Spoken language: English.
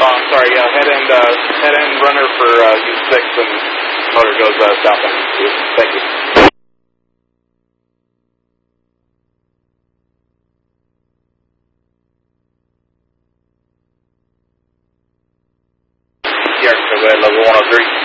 Sorry, head end runner for U6 and motor goes southbound. Thank you. Sierra, go ahead, level 103.